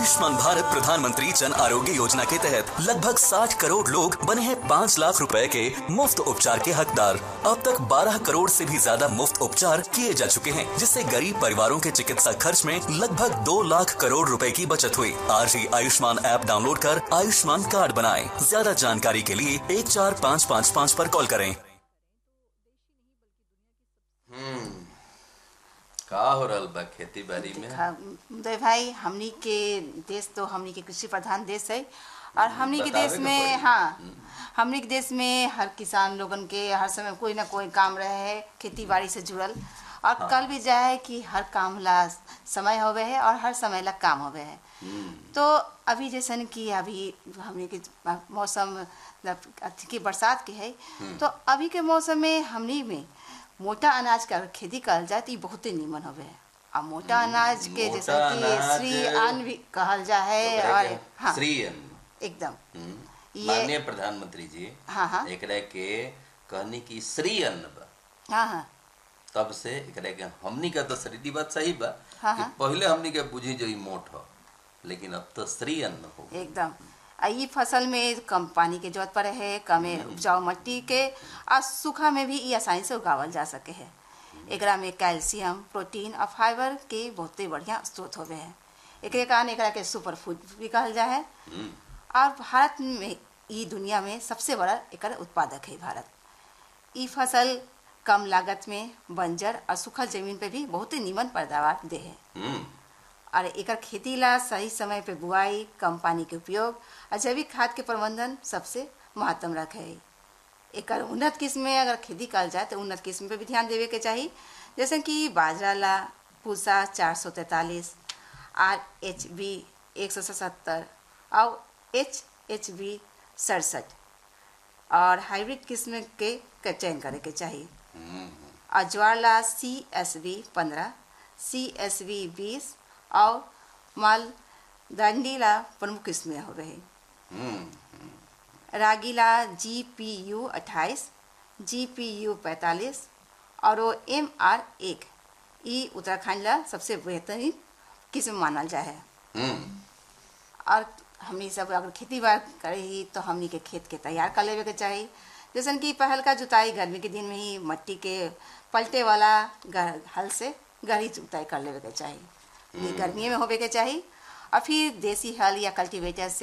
आयुष्मान भारत प्रधानमंत्री जन आरोग्य योजना के तहत लगभग 60 करोड़ लोग बने हैं 5 लाख रुपए के मुफ्त उपचार के हकदार। अब तक 12 करोड़ से भी ज्यादा मुफ्त उपचार किए जा चुके हैं, जिससे गरीब परिवारों के चिकित्सा खर्च में लगभग 2 लाख करोड़ रुपए की बचत हुई। आज ही आयुष्मान ऐप डाउनलोड कर आयुष्मान कार्ड बनाएं। ज्यादा जानकारी के लिए 14555 पर कॉल करें। का हो रहल बा खेती बाड़ी में? उदय भाई, हमनी के देश तो हमनी के कृषि प्रधान देश है और हमनी के देश में हमनी के देश में हर किसान लोगन के हर समय कोई ना कोई काम रहे है खेती बाड़ी से जुड़ल। और कल भी जाए कि हर काम ला समय होवे है और हर समय ला काम होवे है। तो अभी जैसन कि अभी हमनी के मौसम की बरसात के है, तो अभी के मौसम में हमनी में मोटा अनाज का खेती करल जाए तो बहुत ही नीमन होवे है। और मोटा अनाज के जैसे कि श्री अन्न भी कहल जा है। और हाँ, श्री अन्न एकदम माननीय प्रधानमंत्री जी एकरा के कहनी की श्री अन्न बा। तब से एकरा के हमनी का तो शरीरी बात सही बा कि पहले हमनी के बुझी जो मोट हो, लेकिन अब तो श्री अन्न हो एकदम। ई फसल में कम पानी के जरूरत पड़े है, कम उपजाऊ मिट्टी के और सूखा में भी आसानी से उगावल जा सके है। एकरा में कैल्शियम, प्रोटीन और फाइबर के बहुत ही बढ़िया स्रोत होवे है। एकरे कारण एकरा के सुपर फूड भी कहल जा है। और भारत में ई दुनिया में सबसे बड़ा एकर उत्पादक है भारत। ई फसल कम लागत में बंजर और सूखल जमीन पे भी बहुत ही नीमन पैदावार दे है। और एकर खेती ला सही समय पे बुआई, कम पानी के उपयोग और जैविक खाद के प्रबंधन सबसे महत्व रखे है। एकर उन्नत किस्म में अगर खेती कल जाए तो उन्नत किस्म पे भी ध्यान देवे के चाहिए, जैसे कि बाजरा ला पूसा 443, RHB 177 और HHB 67 और हाइब्रिड किस्म के चयन करे के चाहिए। और ज्वार ला CSB 15, CSB 20 और माल दांडीला प्रमुख किस्में हो रहे। रागीला GPU 28, GPU 45 और वो MR1 ई उत्तराखंड ला सबसे बेहतरीन किस्म मानल जाए है। और हमनी सब अगर खेती बाड़ी करे तो हमनी के खेत के तैयार कर लेवे के चाहिए। जैसे कि पहल का जुताई गर्मी के दिन में ही मट्टी के पलटे वाला हल से गहरी जुताई कर लेवे के चाहिए। ये गर्मी में होवे के चाहिए। और फिर देसी हल या कल्टीवेटर से